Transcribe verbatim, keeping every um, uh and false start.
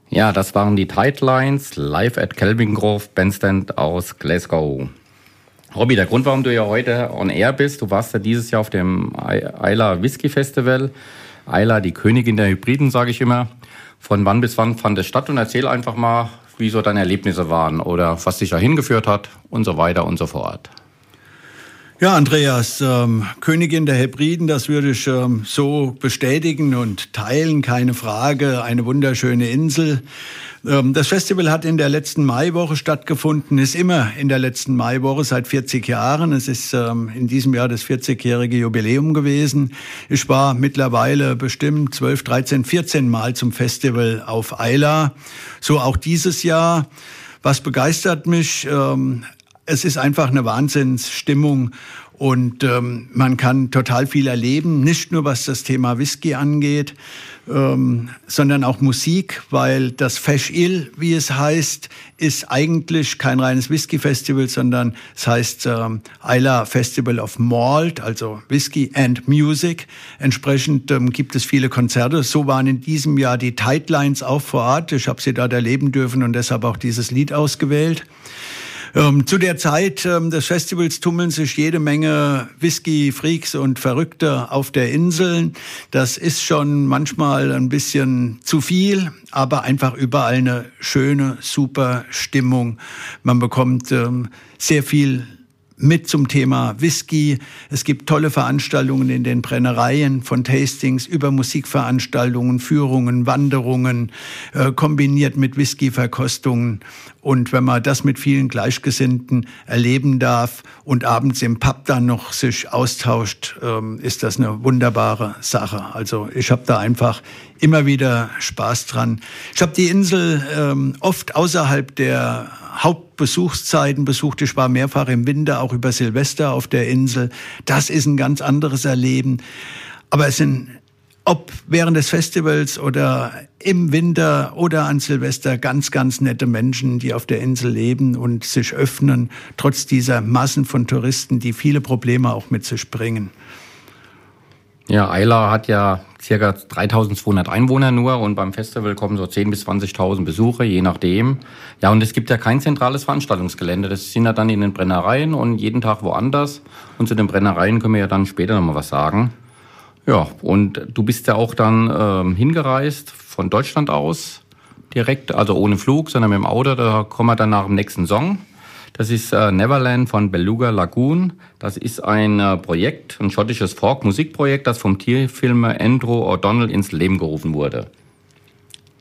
Ja, das waren die Tidelines live at Kelvingrove Bandstand aus Glasgow. Robby, der Grund, warum du ja heute on air bist, du warst ja dieses Jahr auf dem Islay Whisky Festival. Islay, die Königin der Hybriden, sage ich immer. Von wann bis wann fand es statt? Und erzähl einfach mal, wie so deine Erlebnisse waren oder was dich da hingeführt hat und so weiter und so fort. Ja, Andreas, ähm, Königin der Hebriden, das würde ich ähm, so bestätigen und teilen, keine Frage, eine wunderschöne Insel. Ähm, das Festival hat in der letzten Maiwoche stattgefunden, ist immer in der letzten Maiwoche seit vierzig Jahren. Es ist ähm, in diesem Jahr das vierzigjährige Jubiläum gewesen. Ich war mittlerweile bestimmt zwölf, dreizehn, vierzehn Mal zum Festival auf Islay, so auch dieses Jahr. Was begeistert mich? Ähm, Es ist einfach eine Wahnsinnsstimmung und ähm, man kann total viel erleben, nicht nur was das Thema Whisky angeht, ähm, sondern auch Musik, weil das Feis Ìle, wie es heißt, ist eigentlich kein reines Whisky-Festival, sondern es heißt ähm, Islay Festival of Malt, also Whisky and Music. Entsprechend ähm, gibt es viele Konzerte. So waren in diesem Jahr die Tidelines auch vor Ort. Ich habe sie dort erleben dürfen und deshalb auch dieses Lied ausgewählt. Ähm, zu der Zeit ähm, des Festivals tummeln sich jede Menge Whisky-Freaks und Verrückte auf der Insel. Das ist schon manchmal ein bisschen zu viel, aber einfach überall eine schöne, super Stimmung. Man bekommt ähm, sehr viel mit zum Thema Whisky. Es gibt tolle Veranstaltungen in den Brennereien, von Tastings über Musikveranstaltungen, Führungen, Wanderungen, äh, kombiniert mit Whisky-Verkostungen. Und wenn man das mit vielen Gleichgesinnten erleben darf und abends im Pub dann noch sich austauscht, ähm, ist das eine wunderbare Sache. Also ich habe da einfach immer wieder Spaß dran. Ich habe die Insel ähm, oft außerhalb der Hauptbesuchszeiten besucht. Ich war mehrfach im Winter, auch über Silvester auf der Insel. Das ist ein ganz anderes Erleben. Aber es sind, ob während des Festivals oder im Winter oder an Silvester, ganz, ganz nette Menschen, die auf der Insel leben und sich öffnen, trotz dieser Massen von Touristen, die viele Probleme auch mit sich bringen. Ja, Islay hat ja circa dreitausendzweihundert Einwohner nur und beim Festival kommen so zehntausend bis zwanzigtausend Besucher, je nachdem. Ja, und es gibt ja kein zentrales Veranstaltungsgelände. Das sind ja dann in den Brennereien und jeden Tag woanders. Und zu den Brennereien können wir ja dann später nochmal was sagen. Ja, und du bist ja auch dann ähm, hingereist von Deutschland aus direkt, also ohne Flug, sondern mit dem Auto. Da kommen wir dann nach dem nächsten Song. Das ist äh, Neverland von Beluga Lagoon. Das ist ein äh, Projekt, ein schottisches Folk-Musikprojekt, das vom Tierfilmer Andrew O'Donnell ins Leben gerufen wurde.